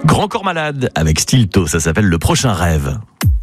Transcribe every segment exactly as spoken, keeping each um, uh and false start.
Grand Corps Malade avec Stilto, ça s'appelle Le Prochain Rêve.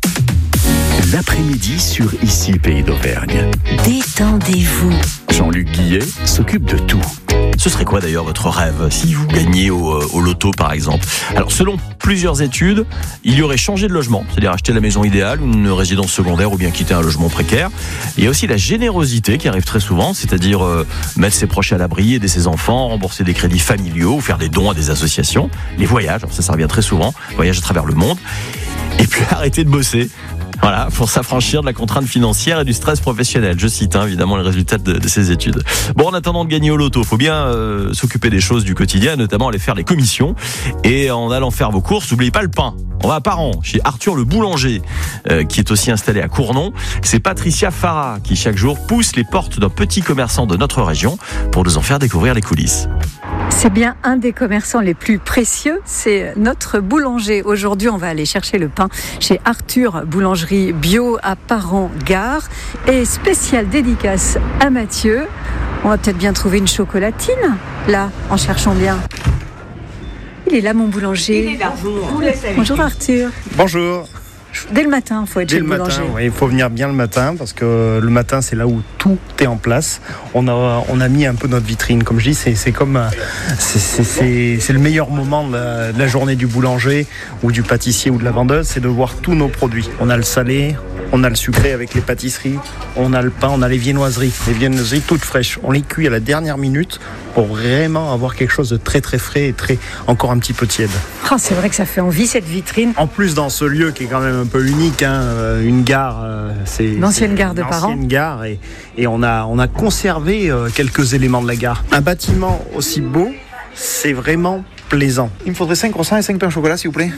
L'après-midi sur Ici Pays d'Auvergne. Détendez-vous. Jean-Luc Guillet s'occupe de tout. Ce serait quoi d'ailleurs votre rêve si vous gagnez au, au loto par exemple? Alors selon plusieurs études, il y aurait changé de logement, c'est-à-dire acheter la maison idéale, une résidence secondaire ou bien quitter un logement précaire. Il y a aussi la générosité qui arrive très souvent, c'est-à-dire euh, mettre ses proches à l'abri, aider ses enfants, rembourser des crédits familiaux ou faire des dons à des associations. Les voyages, ça, ça revient très souvent, voyages à travers le monde. Et puis arrêter de bosser. Voilà, pour s'affranchir de la contrainte financière et du stress professionnel. Je cite hein, évidemment les résultats de, de ces études. Bon, en attendant de gagner au loto, il faut bien euh, s'occuper des choses du quotidien, notamment aller faire les commissions. Et en allant faire vos courses, n'oubliez pas le pain. On va à Paran, chez Arthur le boulanger, euh, qui est aussi installé à Cournon. C'est Patricia Farah qui, chaque jour, pousse les portes d'un petit commerçant de notre région pour nous en faire découvrir les coulisses. C'est bien un des commerçants les plus précieux, c'est notre boulanger. Aujourd'hui, on va aller chercher le pain chez Arthur Boulangerie Bio à Paran-Gare. Et spéciale dédicace à Mathieu. On va peut-être bien trouver une chocolatine, là, en cherchant bien. Il est là, mon boulanger. Il est là. Bonjour Arthur. Bonjour. Dès le matin, il faut être Dès chez le le boulanger. matin, oui, il faut venir bien le matin parce que le matin, c'est là où tout est en place. On a, on a mis un peu notre vitrine. Comme je dis, c'est, c'est comme c'est, c'est, c'est, c'est le meilleur moment de la, de la journée du boulanger ou du pâtissier ou de la vendeuse, c'est de voir tous nos produits. On a le salé, on a le sucré avec les pâtisseries, on a le pain, on a les viennoiseries. Les viennoiseries toutes fraîches. On les cuit à la dernière minute pour vraiment avoir quelque chose de très très frais et très, encore un petit peu tiède. Oh, c'est vrai que ça fait envie cette vitrine. En plus, dans ce lieu qui est quand même un peu unique, hein, une gare, euh, c'est L'ancienne c'est gare de Paran. L'ancienne gare et, et on a on a conservé euh, quelques éléments de la gare. Un bâtiment aussi beau, c'est vraiment plaisant. Il me faudrait cinq croissants et cinq pains au chocolat, s'il vous plaît.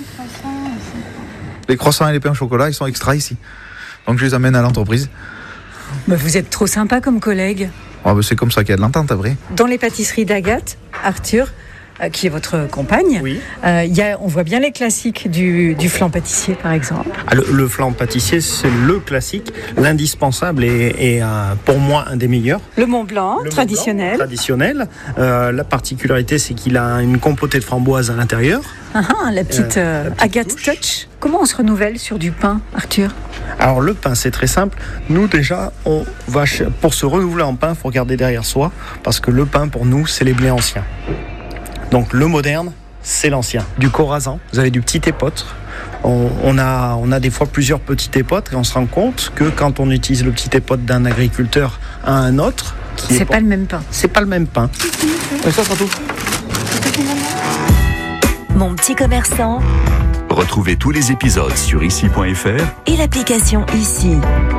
Les croissants et les pains au chocolat, ils sont extra ici. Donc je les amène à l'entreprise. Mais vous êtes trop sympa comme collègue. Oh, bah c'est comme ça qu'il y a de l'entente après. Dans les pâtisseries d'Agathe, Arthur, euh, qui est votre compagne, Oui. euh, y a, on voit bien les classiques du, du flan pâtissier, par exemple. Ah, le, le flan pâtissier, c'est le classique, l'indispensable et, et euh, pour moi un des meilleurs. Le Mont Blanc, Le Mont traditionnel. Blanc, traditionnel. Euh, la particularité, c'est qu'il a une compotée de framboise à l'intérieur. Ah, ah, la petite, Euh, euh, la petite Agathe touche. Touch. Comment on se renouvelle sur du pain, Arthur? Alors le pain, c'est très simple. Nous déjà, on va ch- pour se renouveler en pain, il faut regarder derrière soi, parce que le pain pour nous, c'est les blés anciens. Donc le moderne, c'est l'ancien. Du corazan, vous avez du petit épeautre. On, on a, on a des fois plusieurs petits épeautres et on se rend compte que quand on utilise le petit épeautre d'un agriculteur à un autre, qui C'est est pas le même pain. c'est pas le même pain. Et ça sera tout. Mon petit commerçant Retrouvez tous les épisodes sur ici point f r et l'application Ici.